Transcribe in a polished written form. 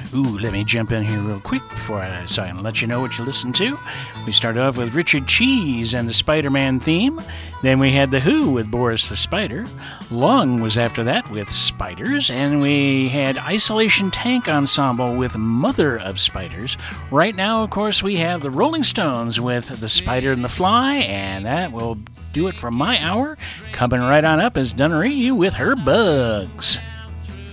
Ooh, let me jump in here real quick so I can let you know what you listen to. We started off with Richard Cheese and the Spider-Man theme. Then we had The Who with Boris the Spider. Lung was after that with Spiders. And we had Isolation Tank Ensemble with Mother of Spiders. Right now, of course, we have the Rolling Stones with The Spider and the Fly. And that will do it for my hour. Coming right on up is Dunnery with her Bugs.